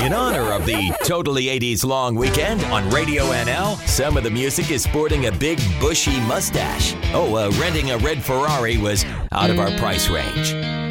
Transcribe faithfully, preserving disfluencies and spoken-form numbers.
In honor of the Totally eighties long weekend on Radio N L, some of the music is sporting a big bushy mustache. Oh, uh, renting a red Ferrari was out of our price range.